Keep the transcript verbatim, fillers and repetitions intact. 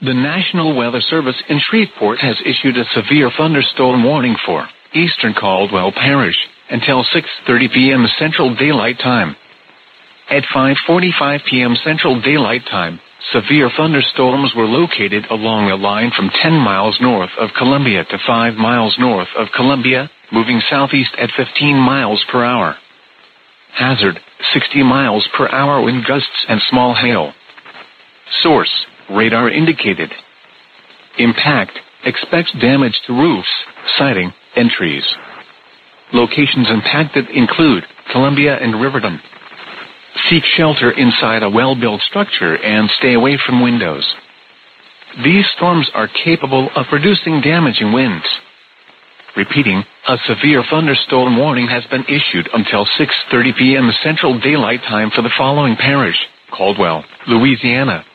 The National Weather Service in Shreveport has issued a severe thunderstorm warning for eastern Caldwell Parish until six thirty p.m. Central Daylight Time. At five forty-five p.m. Central Daylight Time, severe thunderstorms were located along a line from ten miles north of Columbia to five miles north of Columbia, moving southeast at fifteen miles per hour. Hazard, sixty miles per hour wind gusts and small hail. Source, radar indicated. Impact, expects damage to roofs, siding, and trees. Locations impacted include Columbia and Riverton. Seek shelter inside a well-built structure and stay away from windows. These storms are capable of producing damaging winds. Repeating, a severe thunderstorm warning has been issued until six thirty p.m. Central Daylight Time for the following parish: Caldwell, Louisiana,